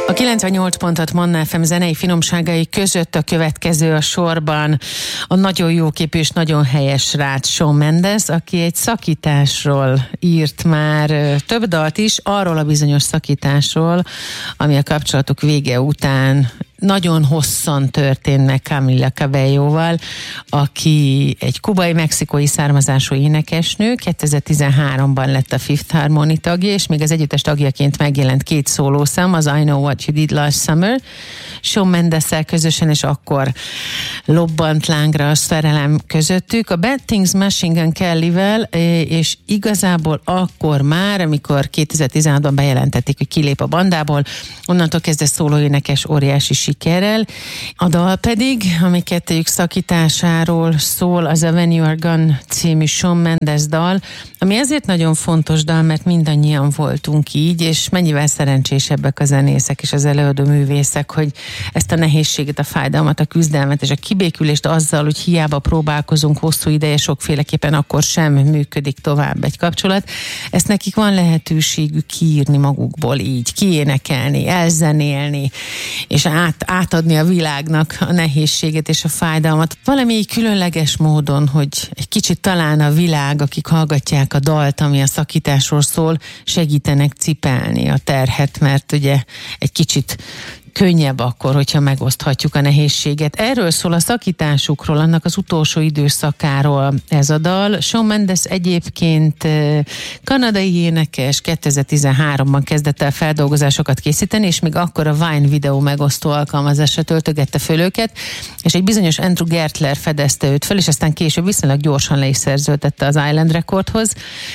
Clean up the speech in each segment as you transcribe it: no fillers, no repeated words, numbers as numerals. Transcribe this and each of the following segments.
A 98 pontot Manna FM zenei finomságai között a következő a sorban a nagyon jóképű és nagyon helyes srác Shawn Mendes, aki egy szakításról írt már több dalt is, arról a bizonyos szakításról, ami a kapcsolatuk vége után nagyon hosszan történt meg Camila Cabelloval, aki egy kubai-mexikói származású énekesnő, 2013-ban lett a Fifth Harmony tagja, és még az együttes tagjaként megjelent 2 szólószám, az I Know What You Did Last Summer, Shawn Mendessel közösen, és akkor lobbant lángra a szerelem közöttük. A Bad Things Machine Gun Kellyvel, és igazából akkor már, amikor 2016-ban bejelentették, hogy kilép a bandából, onnantól kezdve szólóénekes óriási sikerrel. A dal pedig, ami kettőjük szakításáról szól, az a When You Are Gone című Shawn Mendes dal, ami ezért nagyon fontos dal, mert mindannyian voltunk így, és mennyivel szerencsésebbek a zenészek és az előadó művészek, hogy ezt a nehézséget, a fájdalmat, a küzdelmet és a kibékülést azzal, hogy hiába próbálkozunk hosszú ideje, sokféleképpen akkor sem működik tovább egy kapcsolat. Ezt nekik van lehetőségük kiírni magukból így, kiénekelni, elzenélni, és átadni a világnak a nehézséget és a fájdalmat. Valami különleges módon, hogy egy kicsit talán a világ, akik hallgatják a dalt, ami a szakításról szól, segítenek cipelni a terhet, mert ugye egy kicsit könnyebb akkor, hogyha megoszthatjuk a nehézséget. Erről szól a szakításukról, annak az utolsó időszakáról ez a dal. Shawn Mendes egyébként kanadai énekes, 2013-ban kezdett el feldolgozásokat készíteni, és még akkor a Vine videó megosztó alkalmazásra töltögette föl őket, és egy bizonyos Andrew Gertler fedezte őt föl, és aztán később viszonylag gyorsan le is szerződtette az Island Recordhoz.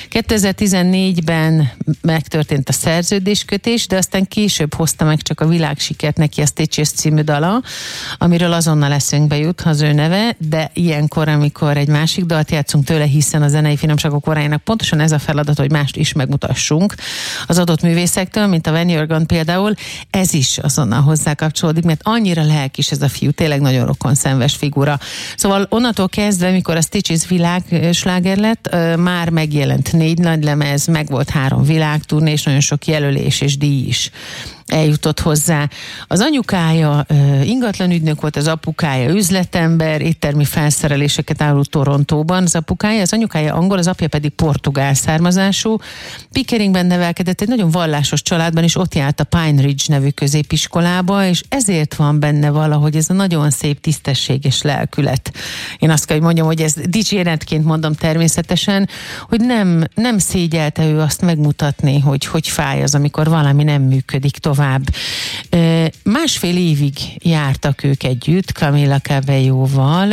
2014-ben megtörtént a szerződéskötés, de aztán később hozta meg csak a világsikert neki a Stitches című dala, amiről azonnal eszünkbe jut az ő neve, de ilyenkor, amikor egy másik dalt játszunk tőle, hiszen a zenei finomságok órájának pontosan ez a feladat, hogy mást is megmutassunk az adott művészektől, mint a When You're Gone például, ez is azonnal hozzá kapcsolódik, mert annyira lelkis ez a fiú, tényleg nagyon rokonszenves figura. Szóval onnantól kezdve, mikor a Stitches világsláger lett, már megjelent 4 nagylemez, meg volt 3 világturné, és nagyon sok jelölés és díj is eljutott hozzá. Az anyukája ingatlanügynök volt, az apukája üzletember, éttermi felszereléseket árult Torontóban. Az anyukája angol, az apja pedig portugál származású. Pickeringben nevelkedett, egy nagyon vallásos családban, és ott járt a Pine Ridge nevű középiskolába, és ezért van benne valahogy ez a nagyon szép, tisztességes lelkület. Én azt kell, hogy mondjam, hogy ez dicséretként mondom természetesen, hogy nem szégyelte ő azt megmutatni, hogy fáj az, amikor valami nem működik tovább. 1,5 évig jártak ők együtt Camila Cabelloval,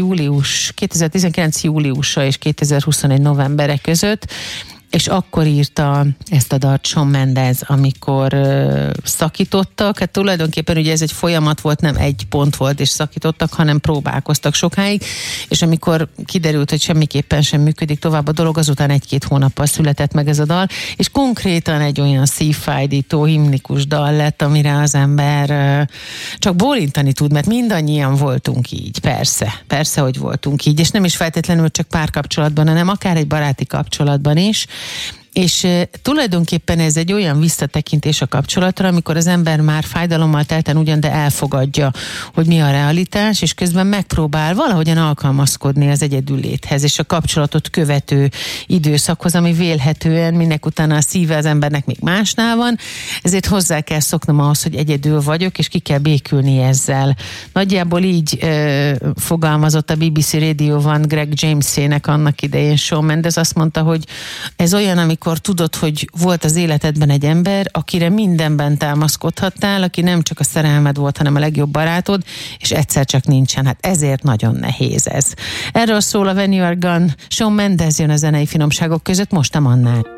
2019 júliusa és 2021 novembere között, és akkor írta ezt a dalt Shawn Mendes, amikor szakítottak. Hát tulajdonképpen ugye ez egy folyamat volt, nem egy pont volt, és szakítottak, hanem próbálkoztak sokáig, és amikor kiderült, hogy semmiképpen sem működik tovább a dolog, azután 1-2 hónappal született meg ez a dal, és konkrétan egy olyan szívfájdító, himnikus dal lett, amire az ember csak bólintani tud, mert mindannyian voltunk így, persze, hogy voltunk így, és nem is feltétlenül csak párkapcsolatban, hanem akár egy baráti kapcsolatban is. És tulajdonképpen ez egy olyan visszatekintés a kapcsolatra, amikor az ember már fájdalommal telten ugyan, de elfogadja, hogy mi a realitás, és közben megpróbál valahogyan alkalmazkodni az egyedülléthez, és a kapcsolatot követő időszakhoz, ami vélhetően minek utána a szíve az embernek még másnál van, ezért hozzá kell szoknom ahhoz, hogy egyedül vagyok, és ki kell békülni ezzel. Nagyjából így fogalmazott a BBC Radio-ban Greg Jamesének annak idején Shawn Mendes, azt mondta, hogy ez olyan, amikor tudod, hogy volt az életedben egy ember, akire mindenben támaszkodhattál, aki nem csak a szerelmed volt, hanem a legjobb barátod, és egyszer csak nincsen. Hát ezért nagyon nehéz ez. Erről szól a When You Are Gone. Shawn Mendes jön a zenei finomságok között, most a Mannál.